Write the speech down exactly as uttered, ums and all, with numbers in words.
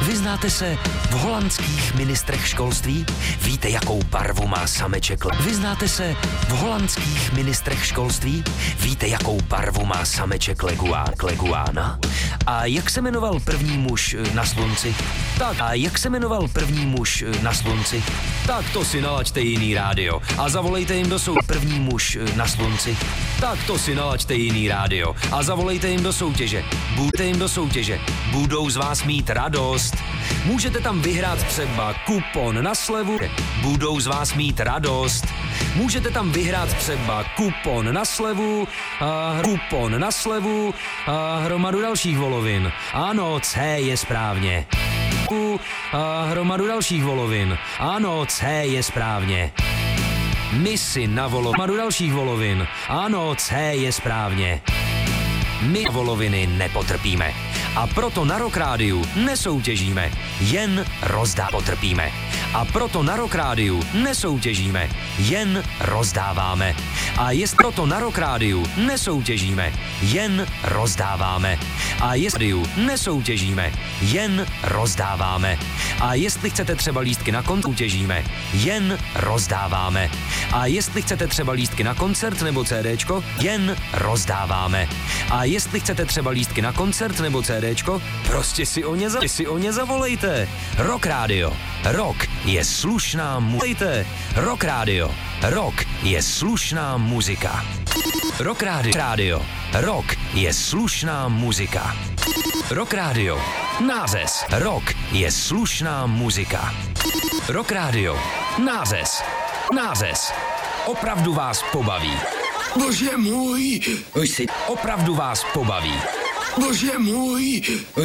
Vyznáte se v holandských ministrech školství? Víte, jakou barvu má sameček? Vyznáte se v holandských ministrech školství? Víte, jakou barvu má sameček leguá, leguána? A jak se jmenoval první muž na slunci? Tak, a jak se jmenoval první muž na slunci? Tak to si nalaďte jiný rádio a zavolejte jim do sou... První muž na slunci? Tak to si nalaďte jiný rádio a zavolejte jim do soutěže. Buďte jim do soutěže. Budou z vás mít radost. Můžete tam vyhrát třeba kupon na slevu. Budou z vás mít radost. Můžete tam vyhrát třeba kupon na slevu, a kupon na slevu a hromadu dalších volovin. Ano, C je správně. A hromadu dalších volovin. Ano, C je správně. My si na volo... hromadu dalších volovin. Ano, C je správně. My voloviny nepotrpíme. A proto na Rock Rádiu nesoutěžíme, jen rozdá potrpíme. A proto na Rock Rádiu nesoutěžíme, jen rozdáváme. A jest proto na Rock Rádiu nesoutěžíme, jen rozdáváme. A jestli nesoutěžíme, jen rozdáváme. A jestli chcete třeba lístky na koncert, soutěžíme, jen rozdáváme. A jestli chcete třeba lístky na koncert nebo CDčko, jen rozdáváme. A jestli chcete třeba lístky na koncert nebo CDčko, prostě si o ně, za... si o ně zavolejte. Rock Rádio. Rock je slušná muzika. Rock Rádio. Rock je slušná muzika. Rock Rádio. Rock je slušná muzika. Rock Rádio. Nářez. Rock je slušná muzika. Rock Rádio. Nářez. Nářez. Opravdu vás pobaví. Bože můj. Už si opravdu vás pobaví. Bože můj.